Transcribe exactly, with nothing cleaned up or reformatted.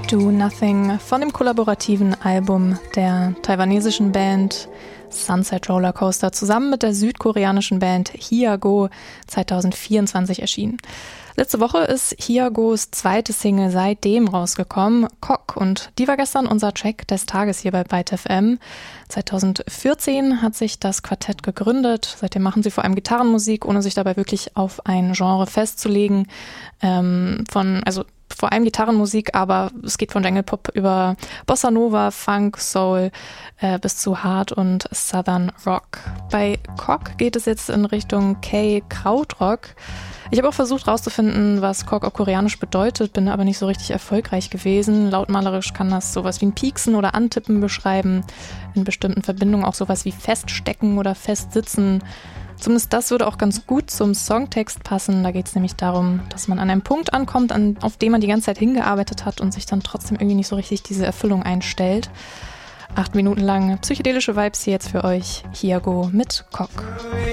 Do Nothing von dem kollaborativen Album der taiwanesischen Band Sunset Rollercoaster zusammen mit der südkoreanischen Band Hyago zwanzig vierundzwanzig erschienen. Letzte Woche ist Hyagos zweite Single seitdem rausgekommen, Cock, und die war gestern unser Track des Tages hier bei Byte F M. zwanzig vierzehn hat sich das Quartett gegründet, seitdem machen sie vor allem Gitarrenmusik, ohne sich dabei wirklich auf ein Genre festzulegen. Ähm, von, also vor allem Gitarrenmusik, aber es geht von Jungle Pop über Bossa Nova, Funk, Soul äh, bis zu Hard und Southern Rock. Bei Cock geht es jetzt in Richtung K-Krautrock. Ich habe auch versucht herauszufinden, was Cock auf Koreanisch bedeutet, bin aber nicht so richtig erfolgreich gewesen. Lautmalerisch kann das sowas wie ein Pieksen oder Antippen beschreiben, in bestimmten Verbindungen auch sowas wie Feststecken oder Festsitzen. Zumindest das würde auch ganz gut zum Songtext passen. Da geht es nämlich darum, dass man an einem Punkt ankommt, an, auf dem man die ganze Zeit hingearbeitet hat und sich dann trotzdem irgendwie nicht so richtig diese Erfüllung einstellt. Acht Minuten lang psychedelische Vibes hier jetzt für euch. Hyago mit Cock.